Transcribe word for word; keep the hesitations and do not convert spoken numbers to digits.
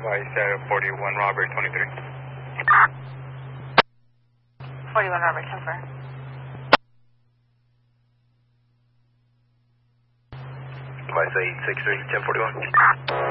Vice uh, forty-one Robert twenty-three. forty-one Robert, confirm. Vice eight six three, ten forty-one.